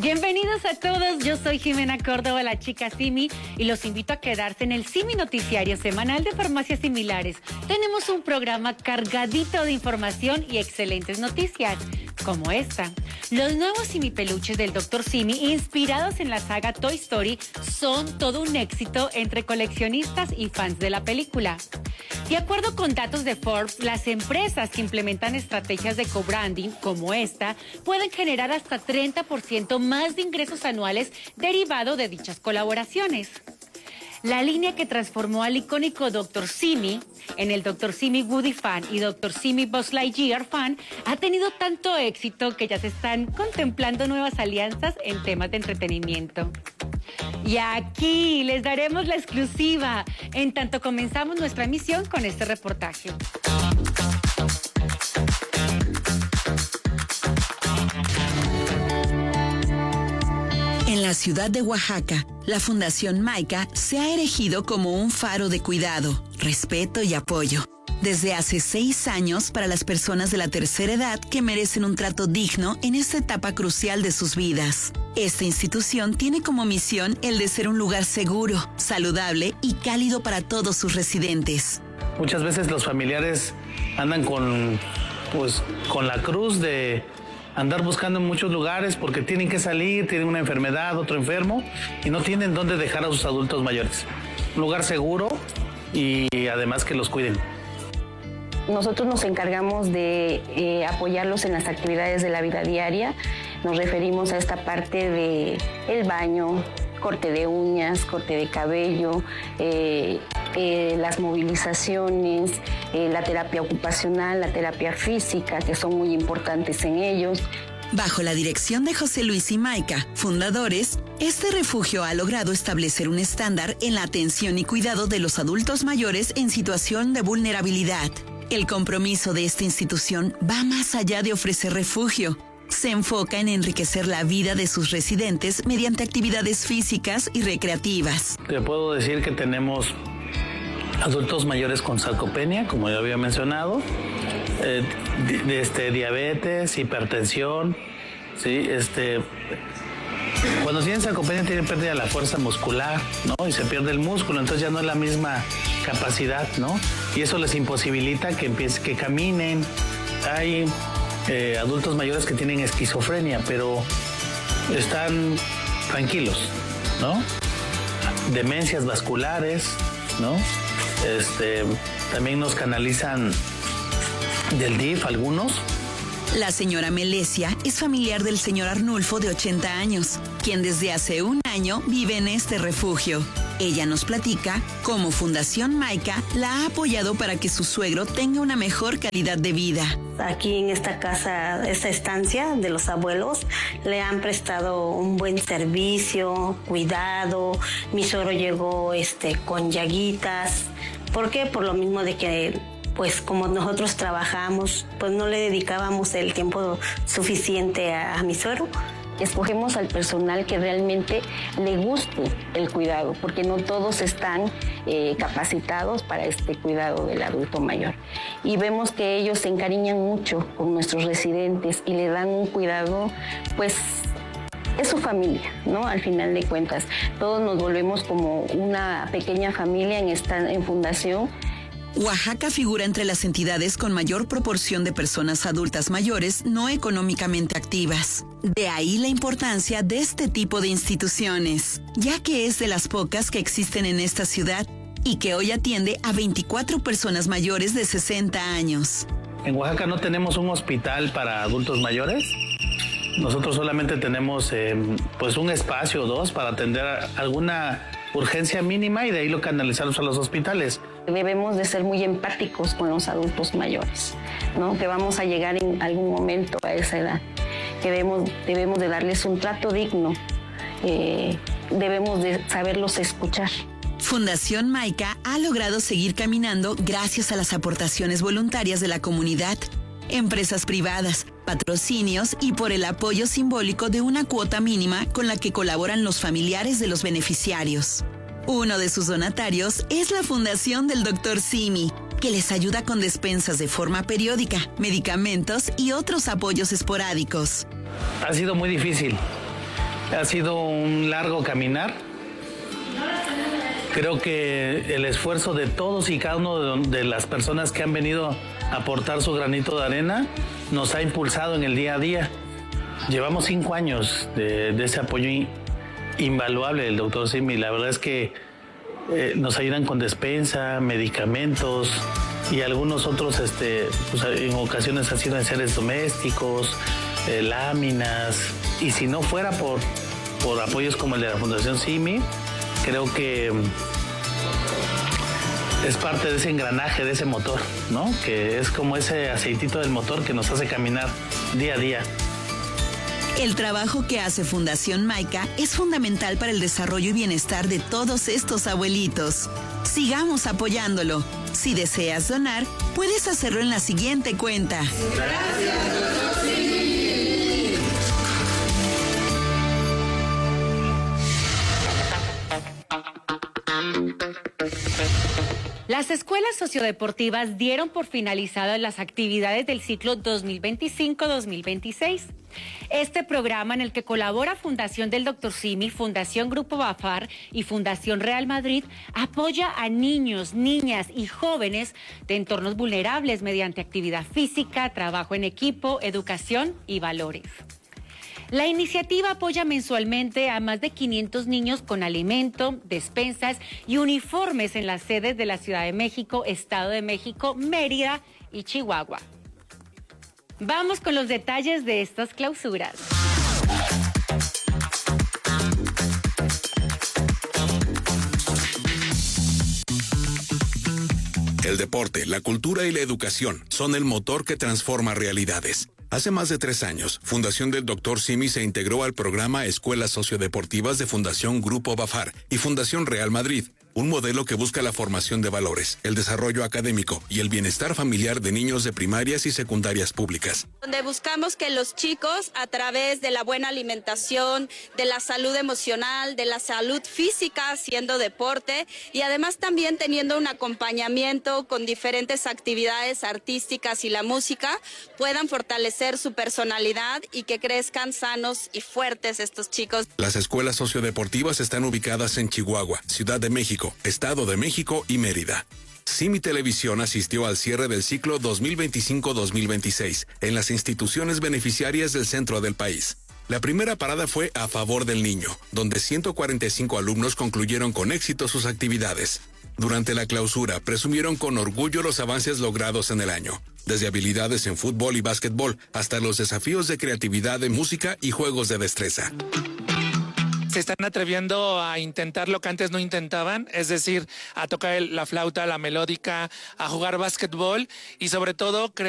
Bienvenidos a todos, yo soy Jimena Córdoba, la chica Simi, y los invito a quedarse en el Simi Noticiario Semanal de Farmacias Similares. Tenemos un programa cargadito de información y excelentes noticias, como esta. Los nuevos Simi peluches del Dr. Simi, inspirados en la saga Toy Story, son todo un éxito entre coleccionistas y fans de la película. De acuerdo con datos de Forbes, las empresas que implementan estrategias de co-branding como esta pueden generar hasta 30% más de ingresos anuales derivado de dichas colaboraciones. La línea que transformó al icónico Dr. Simi en el Dr. Simi Woody Fan y Dr. Simi Buzz Lightyear Fan ha tenido tanto éxito que ya se están contemplando nuevas alianzas en temas de entretenimiento. Y aquí les daremos la exclusiva en tanto comenzamos nuestra emisión con este reportaje. En la ciudad de Oaxaca, la Fundación Maica se ha erigido como un faro de cuidado, respeto y apoyo. Desde hace 6 años para las personas de la tercera edad que merecen un trato digno en esta etapa crucial de sus vidas. Esta institución tiene como misión el de ser un lugar seguro, saludable y cálido para todos sus residentes. Muchas veces los familiares andan con la cruz de andar buscando en muchos lugares porque tienen que salir, tienen una enfermedad, otro enfermo y no tienen dónde dejar a sus adultos mayores. Un lugar seguro y además que los cuiden. Nosotros nos encargamos de apoyarlos en las actividades de la vida diaria. Nos referimos a esta parte de el baño, corte de uñas, corte de cabello, las movilizaciones, la terapia ocupacional, la terapia física, que son muy importantes en ellos. Bajo la dirección de José Luis y Maica, fundadores, este refugio ha logrado establecer un estándar en la atención y cuidado de los adultos mayores en situación de vulnerabilidad. El compromiso de esta institución va más allá de ofrecer refugio. Se enfoca en enriquecer la vida de sus residentes mediante actividades físicas y recreativas. Te puedo decir que tenemos adultos mayores con sarcopenia, como ya había mencionado, diabetes, hipertensión, ¿sí? Cuando tienen sarcopenia tienen pérdida de la fuerza muscular, ¿no? Y se pierde el músculo, entonces ya no es la misma capacidad, ¿no? Y eso les imposibilita que caminen. Hay adultos mayores que tienen esquizofrenia, pero están tranquilos, ¿no? Demencias vasculares, ¿no? También nos canalizan del DIF algunos. La señora Melesia es familiar del señor Arnulfo de 80 años, quien desde hace 1 año vive en este refugio. Ella nos platica cómo Fundación Maica la ha apoyado para que su suegro tenga una mejor calidad de vida. Aquí en esta casa, esta estancia de los abuelos, le han prestado un buen servicio, cuidado. Mi suegro llegó con llaguitas. ¿Por qué? Por lo mismo de que pues como nosotros trabajamos, pues no le dedicábamos el tiempo suficiente a mi suegro. Escogemos al personal que realmente le guste el cuidado, porque no todos están capacitados para este cuidado del adulto mayor. Y vemos que ellos se encariñan mucho con nuestros residentes y le dan un cuidado, pues es su familia, ¿no? Al final de cuentas, todos nos volvemos como una pequeña familia en Fundación. Oaxaca figura entre las entidades con mayor proporción de personas adultas mayores no económicamente activas. De ahí la importancia de este tipo de instituciones, ya que es de las pocas que existen en esta ciudad y que hoy atiende a 24 personas mayores de 60 años. En Oaxaca no tenemos un hospital para adultos mayores. Nosotros solamente tenemos un espacio o 2 para atender alguna urgencia mínima y de ahí lo canalizamos a los hospitales. Debemos de ser muy empáticos con los adultos mayores, ¿no? Que vamos a llegar en algún momento a esa edad, que debemos de darles un trato digno, debemos de saberlos escuchar. Fundación Maica ha logrado seguir caminando gracias a las aportaciones voluntarias de la comunidad, empresas privadas, patrocinios y por el apoyo simbólico de una cuota mínima con la que colaboran los familiares de los beneficiarios. Uno de sus donatarios es la Fundación del Dr. Simi, que les ayuda con despensas de forma periódica, medicamentos y otros apoyos esporádicos. Ha sido muy difícil, Ha sido un largo caminar. Creo que el esfuerzo de todos y cada uno de las personas que han venido a aportar su granito de arena nos ha impulsado en el día a día. Llevamos 5 años de ese apoyo invaluable del doctor Simi. La verdad es que nos ayudan con despensa, medicamentos y algunos otros, pues en ocasiones han sido enseres domésticos, láminas. Y si no fuera por apoyos como el de la Fundación Simi, creo que es parte de ese engranaje, de ese motor, ¿no? Que es como ese aceitito del motor que nos hace caminar día a día. El trabajo que hace Fundación Maica es fundamental para el desarrollo y bienestar de todos estos abuelitos. Sigamos apoyándolo. Si deseas donar, puedes hacerlo en la siguiente cuenta. Gracias, doctor Simi. Las escuelas sociodeportivas dieron por finalizadas las actividades del ciclo 2025-2026. Este programa, en el que colabora Fundación del Dr. Simi, Fundación Grupo Bafar y Fundación Real Madrid, apoya a niños, niñas y jóvenes de entornos vulnerables mediante actividad física, trabajo en equipo, educación y valores. La iniciativa apoya mensualmente a más de 500 niños con alimento, despensas y uniformes en las sedes de la Ciudad de México, Estado de México, Mérida y Chihuahua. Vamos con los detalles de estas clausuras. El deporte, la cultura y la educación son el motor que transforma realidades. Hace más de 3 años, Fundación del Dr. Simi se integró al programa Escuelas Sociodeportivas de Fundación Grupo Bafar y Fundación Real Madrid, un modelo que busca la formación de valores, el desarrollo académico y el bienestar familiar de niños de primarias y secundarias públicas. Donde buscamos que los chicos, a través de la buena alimentación, de la salud emocional, de la salud física, haciendo deporte y además también teniendo un acompañamiento con diferentes actividades artísticas y la música, puedan fortalecer su personalidad y que crezcan sanos y fuertes estos chicos. Las escuelas sociodeportivas están ubicadas en Chihuahua, Ciudad de México, Estado de México y Mérida. Simi Televisión asistió al cierre del ciclo 2025-2026 en las instituciones beneficiarias del centro del país. La primera parada fue a favor del niño, donde 145 alumnos concluyeron con éxito sus actividades. Durante la clausura, presumieron con orgullo los avances logrados en el año, desde habilidades en fútbol y básquetbol hasta los desafíos de creatividad de música y juegos de destreza. Se están atreviendo a intentar lo que antes no intentaban, es decir, a tocar la flauta, la melódica, a jugar básquetbol y sobre todo